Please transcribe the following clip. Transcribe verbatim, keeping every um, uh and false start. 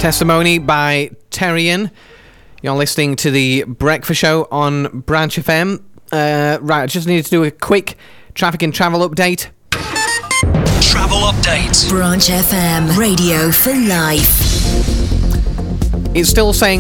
Testimony by Terrian. You're listening to the Breakfast Show on Branch F M. Uh, right, I just needed to do a quick traffic and travel update. Travel update. Branch F M, radio for life. It's still saying